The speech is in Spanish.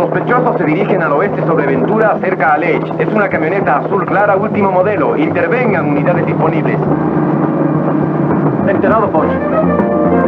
sospechosos se dirigen al oeste sobre Ventura, cerca a Lech. Es una camioneta azul clara, último modelo. Intervengan unidades disponibles. Enterado, Poch.